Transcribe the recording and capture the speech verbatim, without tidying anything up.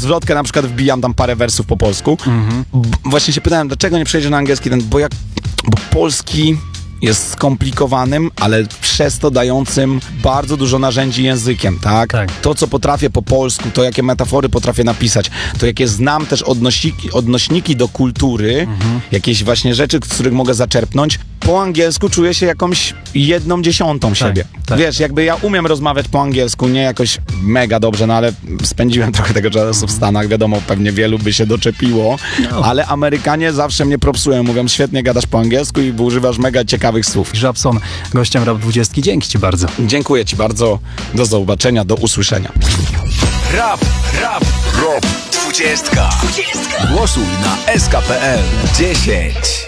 zwrotkę na przykład wbijam tam parę wersów po polsku. Mhm. Właśnie się pytałem, dlaczego nie przejdzie na angielski ten, bo jak, bo polski jest skomplikowanym, ale przez to dającym bardzo dużo narzędzi językiem, tak? Tak. To, co potrafię po polsku, to jakie metafory potrafię napisać, to jakie znam też odnośniki, odnośniki do kultury, mhm. jakieś właśnie rzeczy, z których mogę zaczerpnąć, po angielsku czuję się jakąś jedną dziesiątą tak, siebie. Tak. Wiesz, jakby ja umiem rozmawiać po angielsku, nie jakoś mega dobrze, no ale spędziłem trochę tego czasu mhm. w Stanach, wiadomo, pewnie wielu by się doczepiło, no. ale Amerykanie zawsze mnie propsują, mówią, świetnie gadasz po angielsku i używasz mega ciekawych słów. Żabson, gościem Rap dwudziestki, dzięki ci bardzo. Dziękuję ci bardzo, do zobaczenia, do usłyszenia. Rap, rap, rap, dwudziestka. Głosuj na S K P L dziesięć.